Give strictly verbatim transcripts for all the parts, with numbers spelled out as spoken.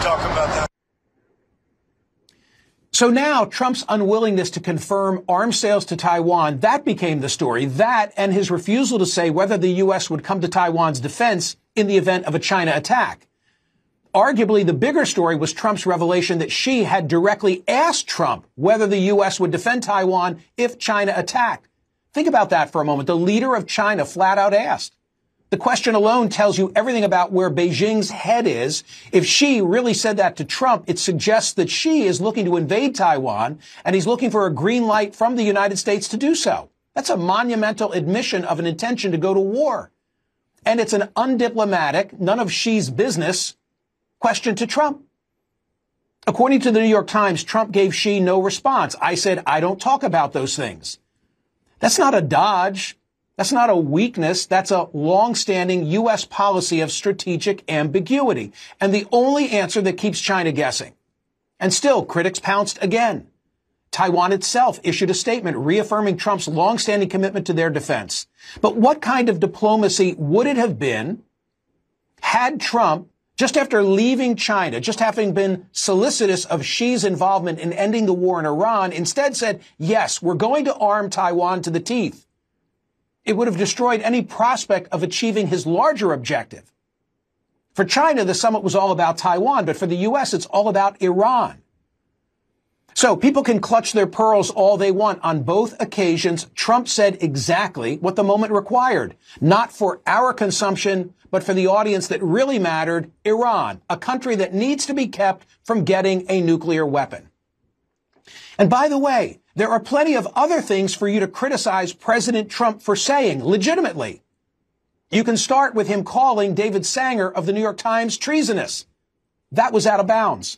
talking about that. So now Trump's unwillingness to confirm arms sales to Taiwan, that became the story. That and his refusal to say whether the U S would come to Taiwan's defense in the event of a China attack. Arguably, the bigger story was Trump's revelation that Xi had directly asked Trump whether the U S would defend Taiwan if China attacked. Think about that for a moment. The leader of China flat out asked. The question alone tells you everything about where Beijing's head is. If Xi really said that to Trump, it suggests that Xi is looking to invade Taiwan, and he's looking for a green light from the United States to do so. That's a monumental admission of an intention to go to war. And it's an undiplomatic, none of Xi's business question to Trump. According to the New York Times, Trump gave Xi no response. I said, I don't talk about those things. That's not a dodge. That's not a weakness. That's a long-standing U S policy of strategic ambiguity, and the only answer that keeps China guessing. And still, critics pounced again. Taiwan itself issued a statement reaffirming Trump's long-standing commitment to their defense. But what kind of diplomacy would it have been had Trump, just after leaving China, just having been solicitous of Xi's involvement in ending the war in Iran, instead said, yes, we're going to arm Taiwan to the teeth? It would have destroyed any prospect of achieving his larger objective. For China, the summit was all about Taiwan, but for the U S, it's all about Iran. So people can clutch their pearls all they want. On both occasions, Trump said exactly what the moment required. Not for our consumption, but for the audience that really mattered, Iran, a country that needs to be kept from getting a nuclear weapon. And by the way, there are plenty of other things for you to criticize President Trump for saying, legitimately. You can start with him calling David Sanger of the New York Times treasonous. That was out of bounds.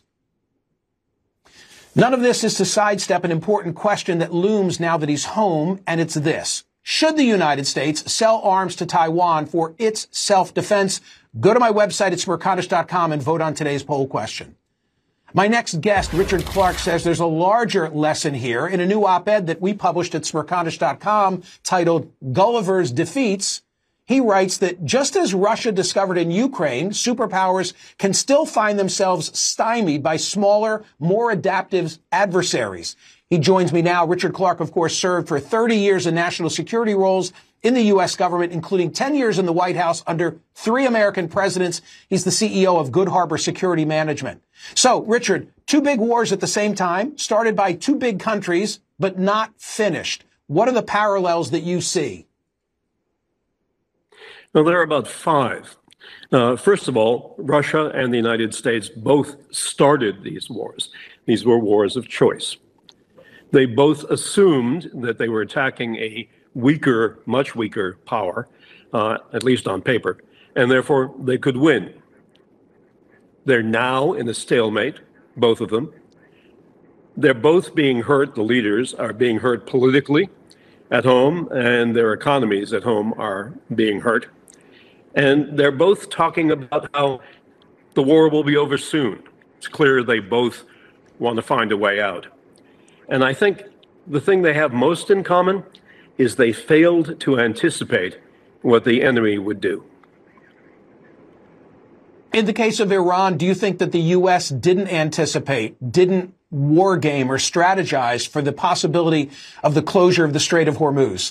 None of this is to sidestep an important question that looms now that he's home, and it's this. Should the United States sell arms to Taiwan for its self-defense? Go to my website at smerconish dot com and vote on today's poll question. My next guest, Richard Clarke, says there's a larger lesson here in a new op-ed that we published at smerconish dot com titled Gulliver's Defeats. He writes that just as Russia discovered in Ukraine, superpowers can still find themselves stymied by smaller, more adaptive adversaries. He joins me now. Richard Clarke, of course, served for thirty years in national security roles in the U S government, including ten years in the White House under three American presidents. He's the C E O of Good Harbor Security Management. So, Richard, two big wars at the same time, started by two big countries, but not finished. What are the parallels that you see? Well, there are about five. Uh, first of all, Russia and the United States both started these wars. These were wars of choice. They both assumed that they were attacking a weaker, much weaker power, uh, at least on paper, and therefore they could win. They're now in a stalemate, both of them. They're both being hurt, the leaders are being hurt politically at home, and their economies at home are being hurt. And they're both talking about how the war will be over soon. It's clear they both want to find a way out. And I think the thing they have most in common is they failed to anticipate what the enemy would do. In the case of Iran, do you think that the U S didn't anticipate, didn't war game or strategize for the possibility of the closure of the Strait of Hormuz?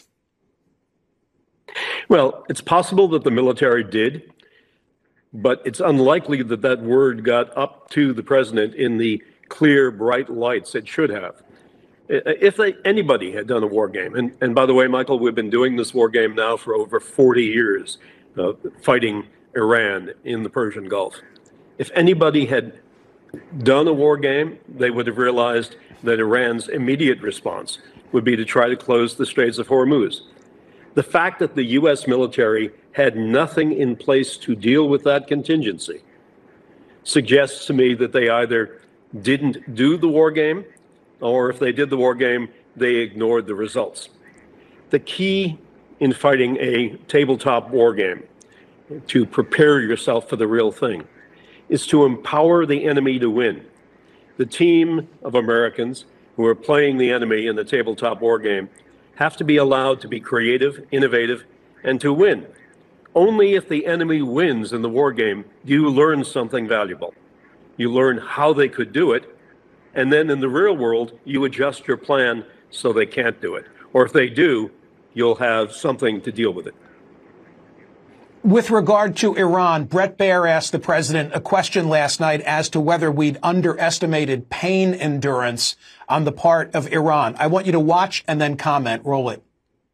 Well, it's possible that the military did, but it's unlikely that that word got up to the president in the clear, bright lights it should have. If they, anybody had done a war game, and, and by the way, Michael, we've been doing this war game now for over forty years, uh, fighting Iran in the Persian Gulf. If anybody had done a war game, they would have realized that Iran's immediate response would be to try to close the Straits of Hormuz. The fact that the U S military had nothing in place to deal with that contingency suggests to me that they either didn't do the war game, or if they did the war game, they ignored the results. The key in fighting a tabletop war game, to prepare yourself for the real thing, is to empower the enemy to win. The team of Americans who are playing the enemy in the tabletop war game have to be allowed to be creative, innovative, and to win. Only if the enemy wins in the war game do you learn something valuable. you learn how they could do it, and then in the real world, you adjust your plan so they can't do it. Or if they do, you'll have something to deal with it. With regard to Iran, Bret Baier asked the president a question last night as to whether we'd underestimated pain endurance on the part of Iran. I want you to watch and then comment. Roll it.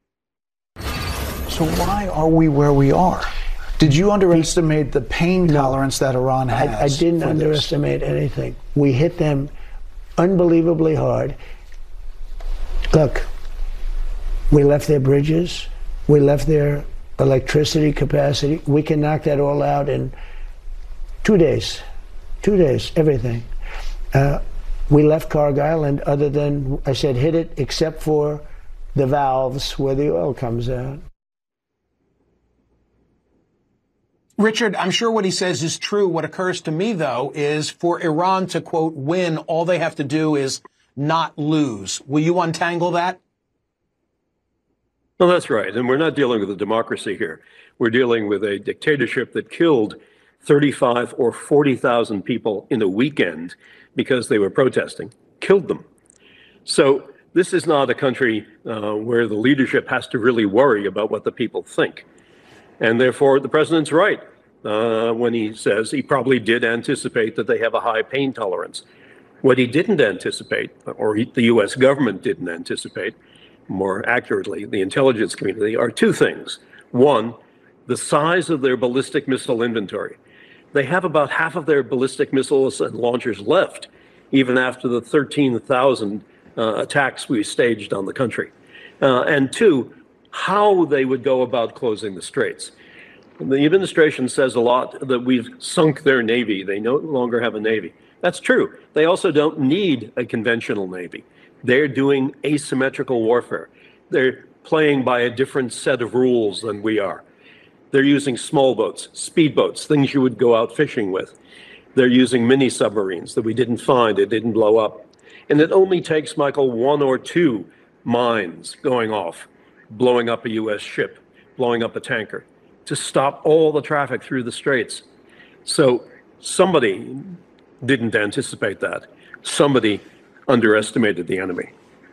So why are we where we are? Did you underestimate the pain tolerance that Iran has? I, I didn't underestimate anything. We hit them unbelievably hard. Look, we left their bridges. We left their electricity capacity. We can knock that all out in two days. Two days, everything. Uh, we left Cargill, and other than, I said, hit it, except for the valves where the oil comes out. Richard, I'm sure what he says is true. What occurs to me, though, is for Iran to, quote, win, all they have to do is not lose. Will you untangle that? No, that's right. And we're not dealing with a democracy here. We're dealing with a dictatorship that killed thirty-five or forty thousand people in a weekend because they were protesting, killed them. So this is not a country uh, where the leadership has to really worry about what the people think. And therefore, the president's right uh, when he says he probably did anticipate that they have a high pain tolerance. What he didn't anticipate, or he, the U S government didn't anticipate, more accurately, the intelligence community, are two things. One, the size of their ballistic missile inventory. They have about half of their ballistic missiles and launchers left, even after the thirteen thousand uh, attacks we staged on the country. Uh, and two, how they would go about closing the straits. The administration says a lot that we've sunk their navy. They no longer have a navy. That's true. They also don't need a conventional navy. They're doing asymmetrical warfare. They're playing by a different set of rules than we are. They're using small boats, speedboats, things you would go out fishing with. They're using mini submarines that we didn't find, it didn't blow up. And it only takes, Michael, one or two mines going off, blowing up a U S ship, blowing up a tanker, to stop all the traffic through the straits. So somebody didn't anticipate that. Somebody underestimated the enemy.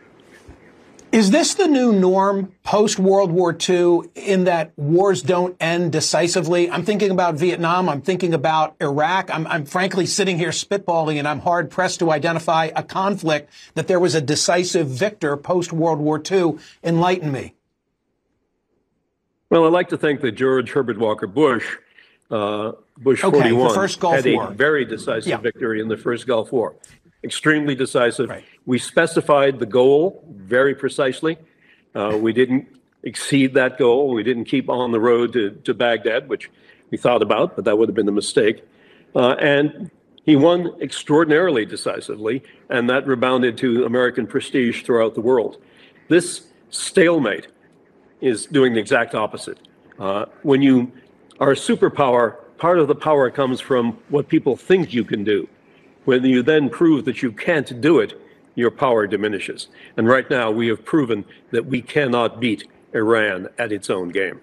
Is this the new norm post-World War Two in that wars don't end decisively? I'm thinking about Vietnam. I'm thinking about Iraq. I'm, I'm frankly sitting here spitballing, and I'm hard-pressed to identify a conflict that there was a decisive victor post-World War Two. Enlighten me. Well, I like to think that George Herbert Walker Bush, uh, Bush okay, forty-one, the first Gulf had War. a very decisive yeah. victory in the first Gulf War. Extremely decisive. Right. We specified the goal very precisely. Uh, we didn't exceed that goal. We didn't keep on the road to, to Baghdad, which we thought about, but that would have been a mistake. Uh, and he won extraordinarily decisively, and that rebounded to American prestige throughout the world. This stalemate is doing the exact opposite. Uh, when you are a superpower, part of the power comes from what people think you can do. When you then prove that you can't do it, your power diminishes. And right now, we have proven that we cannot beat Iran at its own game.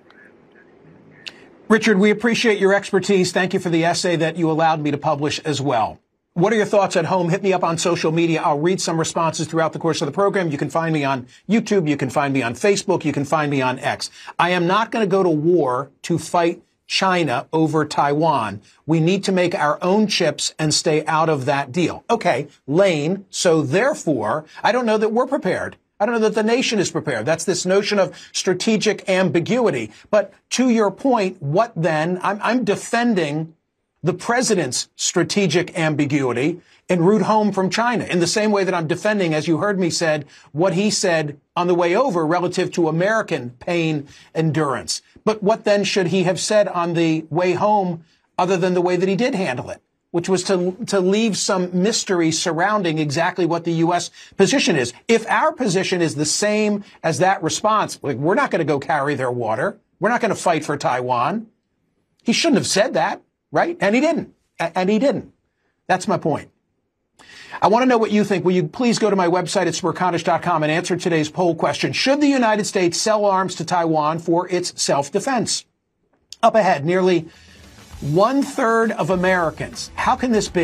Richard, we appreciate your expertise. Thank you for the essay that you allowed me to publish as well. What are your thoughts at home? Hit me up on social media. I'll read some responses throughout the course of the program. You can find me on YouTube. You can find me on Facebook. You can find me on X. I am not going to go to war to fight China over Taiwan. We need to make our own chips and stay out of that deal. Okay, lane. So therefore, I don't know that we're prepared. I don't know that the nation is prepared. That's this notion of strategic ambiguity. But to your point, what then? I'm, I'm defending the president's strategic ambiguity en route home from China in the same way that I'm defending, as you heard me said, what he said on the way over relative to American pain endurance. But what then should he have said on the way home other than the way that he did handle it, which was to, to leave some mystery surrounding exactly what the U S position is? If our position is the same as that response, like we're not going to go carry their water, we're not going to fight for Taiwan, he shouldn't have said that, right? And he didn't. And he didn't. That's my point. I want to know what you think. Will you please go to my website at smerconish dot com and answer today's poll question. Should the United States sell arms to Taiwan for its self-defense? Up ahead, nearly one third of Americans. How can this be?